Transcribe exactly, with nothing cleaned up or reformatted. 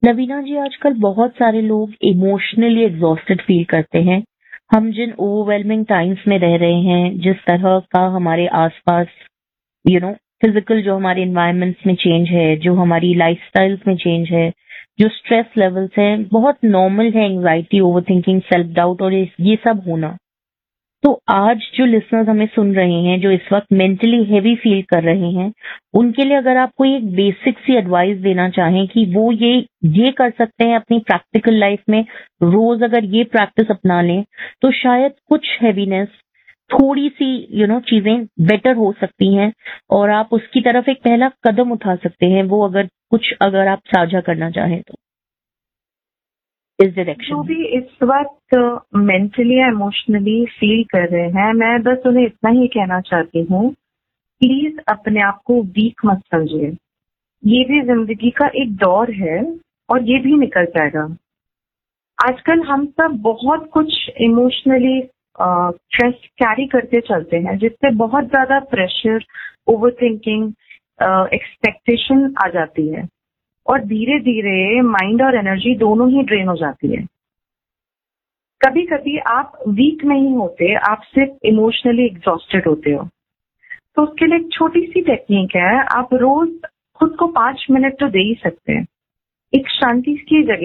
नवीना जी, आजकल बहुत सारे लोग इमोशनली एग्जॉस्टेड फील करते हैं। हम जिन ओवरवेलमिंग टाइम्स में रह रहे हैं, जिस तरह का हमारे आसपास यू नो फिजिकल जो हमारे इन्वायरमेंट्स में चेंज है, जो हमारी लाइफस्टाइल्स में चेंज है, जो स्ट्रेस लेवल्स हैं, बहुत नॉर्मल है एंजाइटी, ओवरथिंकिंग, सेल्फ डाउट और ये ये सब होना। तो आज जो लिसनर्स हमें सुन रहे हैं, जो इस वक्त मेंटली हेवी फील कर रहे हैं, उनके लिए अगर आप कोई एक बेसिक सी एडवाइस देना चाहें कि वो ये ये कर सकते हैं अपनी प्रैक्टिकल लाइफ में, रोज अगर ये प्रैक्टिस अपना लें तो शायद कुछ हैवीनेस, थोड़ी सी यू नो चीजें बेटर हो सकती हैं और आप उसकी तरफ एक पहला कदम उठा सकते हैं। वो अगर कुछ अगर आप साझा करना चाहें तो इस डायरेक्शन जो भी इस वक्त मेंटली या इमोशनली फील कर रहे हैं, मैं बस उन्हें इतना ही कहना चाहती हूँ, प्लीज अपने आप को वीक मत समझिए। ये भी जिंदगी का एक दौर है और ये भी निकल जाएगा। आजकल हम सब बहुत कुछ इमोशनली स्ट्रेस कैरी करते चलते हैं, जिससे बहुत ज्यादा प्रेशर, ओवरथिंकिंग, एक्सपेक्टेशन आ जाती है और धीरे धीरे माइंड और एनर्जी दोनों ही ड्रेन हो जाती है। कभी कभी आप वीक नहीं होते, आप सिर्फ इमोशनली एग्जॉस्टेड होते हो। तो उसके लिए एक छोटी सी टेक्निक है, आप रोज खुद को पांच मिनट तो दे ही सकते हैं। एक शांति की जगह